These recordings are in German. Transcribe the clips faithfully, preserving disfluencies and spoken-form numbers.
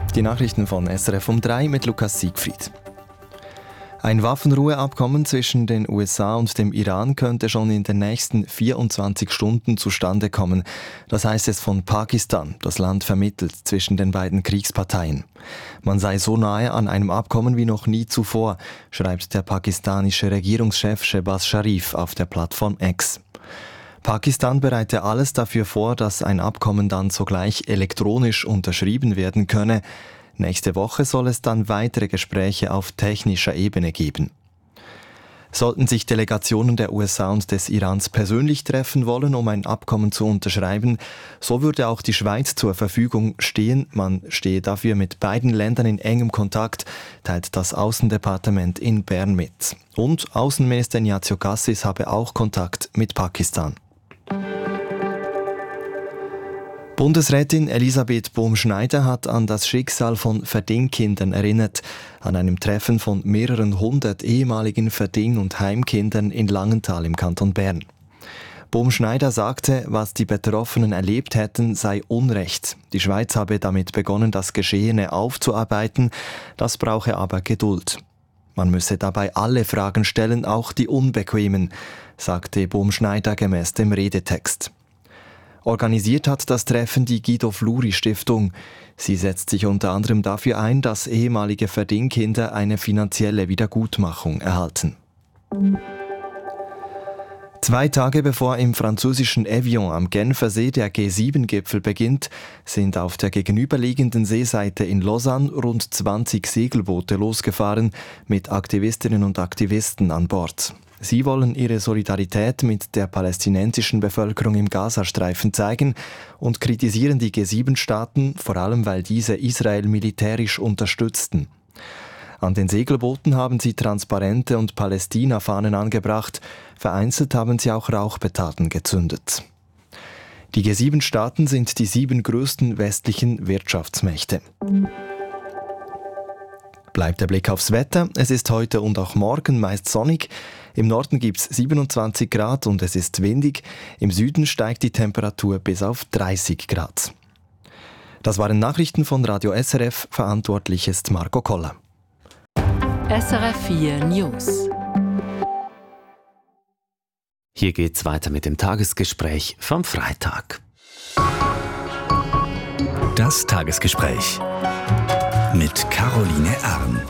Die Nachrichten von S R F um drei mit Lukas Siegfried. Ein Waffenruheabkommen zwischen den U S A und dem Iran könnte schon in den nächsten vierundzwanzig Stunden zustande kommen. Das heißt es von Pakistan. Das Land vermittelt zwischen den beiden Kriegsparteien. Man sei so nahe an einem Abkommen wie noch nie zuvor, schreibt der pakistanische Regierungschef Shehbaz Sharif auf der Plattform X. Pakistan bereite alles dafür vor, dass ein Abkommen dann sogleich elektronisch unterschrieben werden könne. Nächste Woche soll es dann weitere Gespräche auf technischer Ebene geben. Sollten sich Delegationen der U S A und des Irans persönlich treffen wollen, um ein Abkommen zu unterschreiben, so würde auch die Schweiz zur Verfügung stehen. Man stehe dafür mit beiden Ländern in engem Kontakt, teilt das Außendepartement in Bern mit. Und Außenminister Ignazio Cassis habe auch Kontakt mit Pakistan. Bundesrätin Elisabeth Bohm-Schneider hat an das Schicksal von Verdingkindern erinnert, an einem Treffen von mehreren hundert ehemaligen Verding- und Heimkindern in Langenthal im Kanton Bern. Bohm-Schneider sagte, was die Betroffenen erlebt hätten, sei Unrecht. Die Schweiz habe damit begonnen, das Geschehene aufzuarbeiten, das brauche aber Geduld. Man müsse dabei alle Fragen stellen, auch die unbequemen, sagte Bohm-Schneider gemäß dem Redetext. Organisiert hat das Treffen die Guido-Fluri-Stiftung. Sie setzt sich unter anderem dafür ein, dass ehemalige Verdingkinder eine finanzielle Wiedergutmachung erhalten. Zwei Tage bevor im französischen Evian am Genfersee der G sieben Gipfel beginnt, sind auf der gegenüberliegenden Seeseite in Lausanne rund zwanzig Segelboote losgefahren mit Aktivistinnen und Aktivisten an Bord. Sie wollen ihre Solidarität mit der palästinensischen Bevölkerung im Gazastreifen zeigen und kritisieren die G sieben Staaten, vor allem weil diese Israel militärisch unterstützten. An den Segelbooten haben sie Transparente und Palästina-Fahnen angebracht, vereinzelt haben sie auch Rauchpetarden gezündet. Die G sieben Staaten sind die sieben größten westlichen Wirtschaftsmächte. Bleibt der Blick aufs Wetter. Es ist heute und auch morgen meist sonnig. Im Norden gibt es siebenundzwanzig Grad und es ist windig. Im Süden steigt die Temperatur bis auf dreißig Grad. Das waren Nachrichten von Radio S R F. Verantwortlich ist Marco Koller. S R F vier News. Hier geht's weiter mit dem Tagesgespräch vom Freitag. Das Tagesgespräch mit Caroline Erm.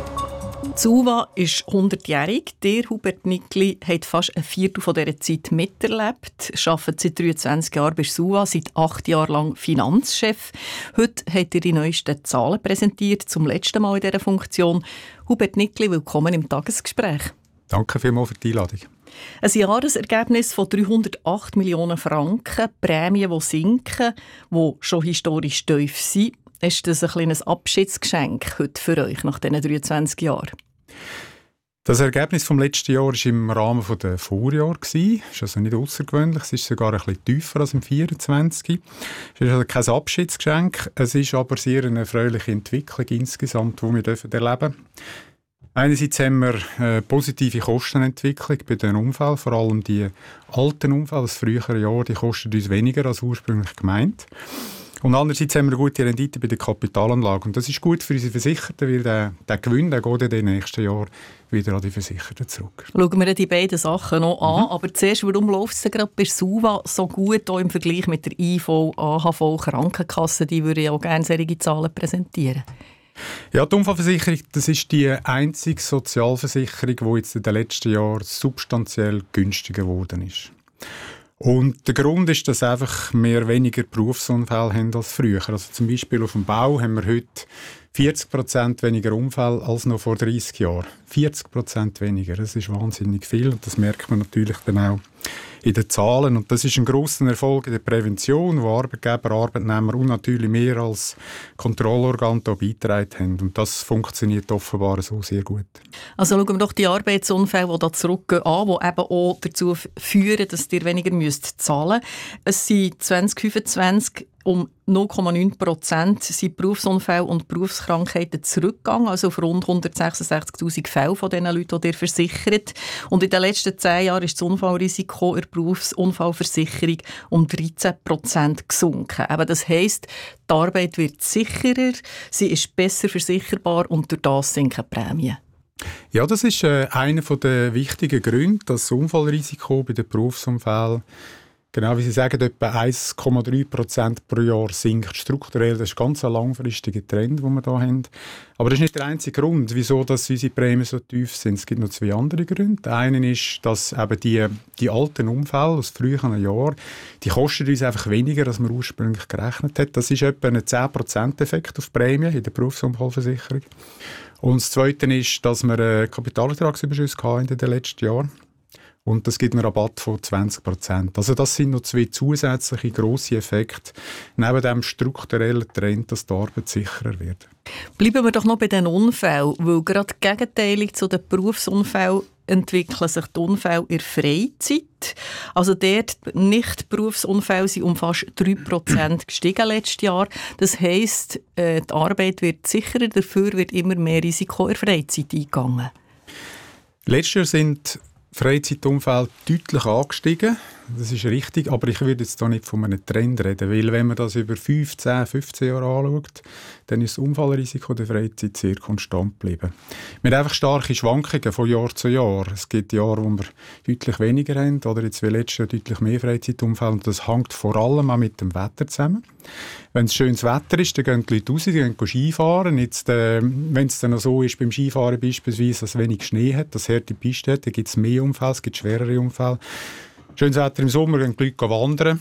Suva ist hundertjährig. Der Hubert Nickli hat fast ein Viertel von dieser Zeit miterlebt. Er arbeitet seit dreiundzwanzig Jahren bei Suva, seit acht Jahren lang Finanzchef. Heute hat er die neuesten Zahlen präsentiert, zum letzten Mal in dieser Funktion. Hubert Nickli, willkommen im Tagesgespräch. Danke vielmals für die Einladung. Ein Jahresergebnis von dreihundertacht Millionen Franken, Prämien, die sinken, die schon historisch tief sind. Ist das ein kleines Abschiedsgeschenk heute für euch nach diesen dreiundzwanzig Jahren? Das Ergebnis vom letzten Jahr war im Rahmen der Vorjahre. Das ist also nicht außergewöhnlich. Es ist sogar ein bisschen tiefer als im vierundzwanzig. Es ist also kein Abschiedsgeschenk. Es ist aber sehr eine erfreuliche Entwicklung insgesamt, die wir erleben dürfen. Einerseits haben wir eine positive Kostenentwicklung bei den Unfällen, vor allem die alten Unfälle, das frühere Jahr, die kosten uns weniger als ursprünglich gemeint. Und andererseits haben wir eine gute Rendite bei der Kapitalanlage. Und das ist gut für unsere Versicherten, weil der, der Gewinn der geht in den nächsten Jahren wieder an die Versicherten zurück. Schauen wir die beiden Sachen noch an. Mhm. Aber zuerst, warum läuft es gerade bei Suva so gut auch im Vergleich mit der I V, A H V, Krankenkasse? Die würde ja auch gerne solche Zahlen präsentieren. Ja, die Unfallversicherung, das ist die einzige Sozialversicherung, die jetzt in den letzten Jahren substanziell günstiger geworden ist. Und der Grund ist, dass einfach wir weniger Berufsunfälle haben als früher. Also zum Beispiel auf dem Bau haben wir heute vierzig Prozent weniger Unfälle als noch vor dreißig Jahren. vierzig Prozent weniger, das ist wahnsinnig viel und das merkt man natürlich dann auch in den Zahlen. Und das ist ein grosser Erfolg in der Prävention, wo Arbeitgeber, Arbeitnehmer und natürlich mehr als Kontrollorgan da beigetragen haben. Und das funktioniert offenbar so sehr gut. Also schauen wir doch die Arbeitsunfälle, die da zurückgehen, an, die eben auch dazu führen, dass ihr weniger müsst zahlen müsst. Es sind zwanzig fünfundzwanzig um null Komma neun Prozent sind Berufsunfälle und Berufskrankheiten zurückgegangen, also auf rund hundertsechsundsechzigtausend Fälle von diesen Leuten, die ihr versichert. Und in den letzten zehn Jahren ist das Unfallrisiko in der Berufsunfallversicherung um dreizehn Prozent gesunken. Eben das heisst, die Arbeit wird sicherer, sie ist besser versicherbar und durch das sinken die Prämien. Ja, das ist äh, einer der wichtigen Gründe, dass das Unfallrisiko bei den Berufsunfällen, genau wie Sie sagen, etwa eins Komma drei Prozent pro Jahr sinkt strukturell. Das ist ganz ein langfristiger Trend, den wir hier haben. Aber das ist nicht der einzige Grund, wieso dass unsere Prämien so tief sind. Es gibt noch zwei andere Gründe. Der eine ist, dass eben die, die alten Unfälle aus früheren Jahren, die kosten uns einfach weniger, als man ursprünglich gerechnet hat. Das ist etwa ein zehn Prozent Effekt auf die Prämie in der Berufsunfallversicherung. Und das Zweite ist, dass wir einen Kapitalertragsüberschuss hatten in den letzten Jahren. Und das gibt einen Rabatt von zwanzig Prozent. Also das sind noch zwei zusätzliche grosse Effekte neben dem strukturellen Trend, dass die Arbeit sicherer wird. Bleiben wir doch noch bei den Unfällen, weil gerade gegenteilig zu den Berufsunfällen entwickeln sich die Unfälle in der Freizeit. Also dort nicht Berufsunfälle sind um fast drei Prozent gestiegen letztes Jahr. Das heisst, die Arbeit wird sicherer, dafür wird immer mehr Risiko in der Freizeit eingegangen. Letztes Jahr sind Freizeitunfälle deutlich angestiegen. Das ist richtig, aber ich würde jetzt hier nicht von einem Trend reden, weil wenn man das über fünf, zehn, fünfzehn Jahre anschaut, dann ist das Unfallrisiko der Freizeit sehr konstant geblieben. Wir haben einfach starke Schwankungen von Jahr zu Jahr. Es gibt Jahre, wo wir deutlich weniger haben, oder jetzt wie letztes Jahr deutlich mehr Freizeitunfälle, und das hängt vor allem auch mit dem Wetter zusammen. Wenn es schönes Wetter ist, dann gehen die Leute raus, die gehen Skifahren. Jetzt, äh, wenn es dann noch so ist, beim Skifahren beispielsweise, dass es wenig Schnee hat, dass harte Piste hat, dann gibt es mehr Unfälle, es gibt schwerere Unfälle. Schönes Wetter im Sommer, gehen die Leute wandern.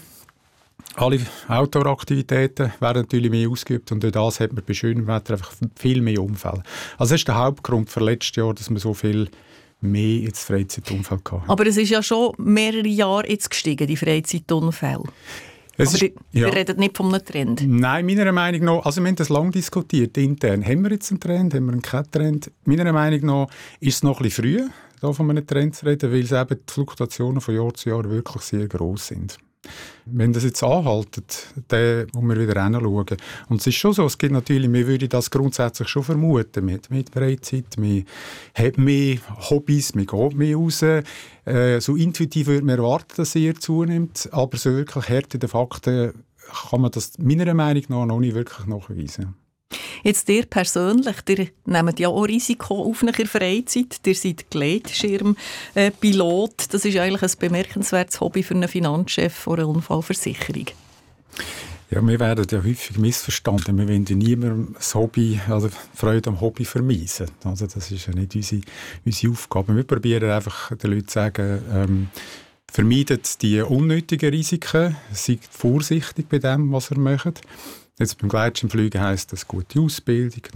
Alle Outdoor-Aktivitäten werden natürlich mehr ausgeübt und durch das hat man bei schönem Wetter einfach viel mehr Unfälle. Also das ist der Hauptgrund für letztes Jahr, dass man so viel mehr ins Freizeitunfall hatte. Aber es ist ja schon mehrere Jahre jetzt gestiegen, die Freizeitunfälle. Es Aber ist, die, ja. wir reden nicht von einem Trend. Nein, meiner Meinung nach, also wir haben das lange diskutiert, intern. Haben wir jetzt einen Trend, haben wir keinen Trend? Meiner Meinung nach ist es noch ein bisschen früh, da von einem Trend zu reden, weil es eben die Fluktuationen von Jahr zu Jahr wirklich sehr gross sind. Wenn das jetzt anhaltet, dann muss man wieder hinschauen. Und es ist schon so, es gibt natürlich, wir würden das grundsätzlich schon vermuten, mit, mit Freizeit, man hat mehr Hobbys, man geht mehr raus. Äh, so intuitiv würde man erwarten, dass es eher zunimmt, aber so wirklich Härte der Fakten kann man das meiner Meinung nach noch nicht wirklich nachweisen. Jetzt ihr persönlich, ihr nehmt ja auch Risiko auf in der Freizeit. Ihr seid Gleitschirmpilot. Das ist eigentlich ein bemerkenswertes Hobby für einen Finanzchef oder eine Unfallversicherung. Ja, wir werden ja häufig missverstanden. Wir wollen ja niemandem das Hobby, also Freude am Hobby vermiesen. Also das ist ja nicht unsere, unsere Aufgabe. Wir probieren einfach den Leuten zu sagen, ähm, vermeidet die unnötigen Risiken, seid vorsichtig bei dem, was ihr macht. Jetzt beim Gleitschirmfliegen heisst das gute Ausbildung,